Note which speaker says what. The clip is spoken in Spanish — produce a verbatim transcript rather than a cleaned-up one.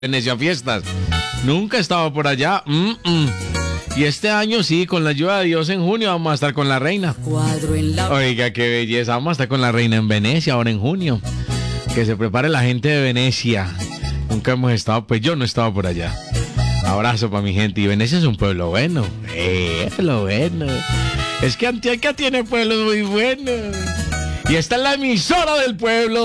Speaker 1: Venecia Fiestas. Nunca he estado por allá. Mm-mm. Y este año sí, con la ayuda de Dios, en junio vamos a estar con la reina. Oiga, qué belleza. Vamos a estar con la reina en Venecia ahora en junio. Que se prepare la gente de Venecia. Nunca hemos estado, pues yo no he estado por allá. Abrazo para mi gente. Y Venecia es un pueblo bueno. Eh, lo bueno. Es que Antioquia tiene pueblos muy buenos. Y esta es la emisora del pueblo.